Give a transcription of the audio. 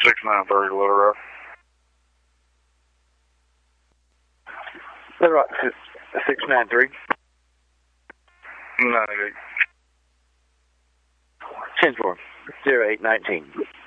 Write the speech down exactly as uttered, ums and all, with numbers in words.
six nine three, Little Rock. Little Rock, six nine three. ninety-eight. ten four, zero eight nineteen.